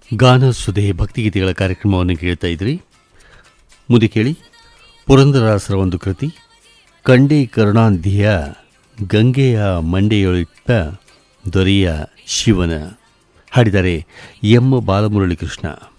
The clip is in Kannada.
ಗಾನ ಸುಧೆ ಭಕ್ತಿಗೀತೆಗಳ ಕಾರ್ಯಕ್ರಮವನ್ನು ಕೇಳ್ತಾ ಇದ್ರಿ. ಮುಂದೆ ಕೇಳಿ ಪುರಂದರದಾಸರ ಒಂದು ಕೃತಿ ಕಂಡೆ ಕರುಣಾಂಧಿಯ ಗಂಗೆಯ ಮಂಡೆಯೊಳಿಟ್ಟ ದೊರೆಯ ಶಿವನ. ಹಾಡಿದರೆ ಎಂ ಬಾಲಮುರಳಿ ಕೃಷ್ಣ.